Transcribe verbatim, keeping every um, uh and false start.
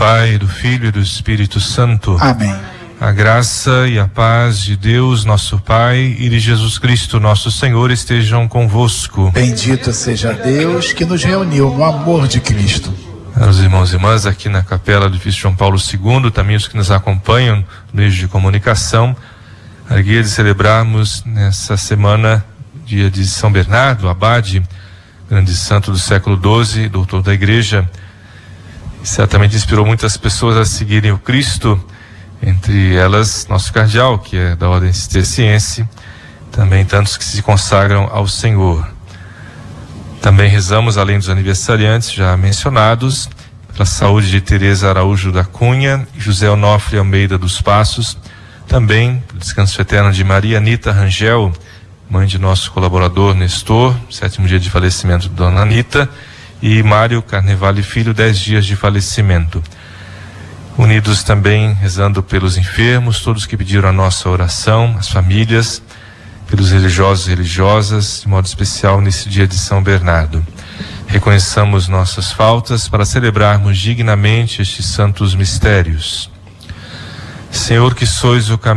Pai, do Filho e do Espírito Santo. Amém. A graça e a paz de Deus, nosso Pai, e de Jesus Cristo, nosso Senhor, estejam convosco. Bendito seja Deus que nos reuniu no amor de Cristo. Os irmãos e irmãs aqui na Capela do Edifício João Paulo segundo, também os que nos acompanham no meio de comunicação, a alegria de celebrarmos nessa semana, dia de São Bernardo, abade, grande santo do século doze, doutor da Igreja, e certamente inspirou muitas pessoas a seguirem o Cristo, entre elas nosso cardeal, que é da Ordem Cisterciense, também tantos que se consagram ao Senhor. Também rezamos, além dos aniversariantes já mencionados, pela saúde de Teresa Araújo da Cunha e José Onofre Almeida dos Passos, também pelo descanso eterno de Maria Anita Rangel, mãe de nosso colaborador Nestor, sétimo dia de falecimento de Dona Anita, e Mário Carnevale Filho, dez dias de falecimento. Unidos também, rezando pelos enfermos, todos que pediram a nossa oração, as famílias, pelos religiosos e religiosas, de modo especial nesse dia de São Bernardo. Reconheçamos nossas faltas para celebrarmos dignamente estes santos mistérios. Senhor, que sois o caminho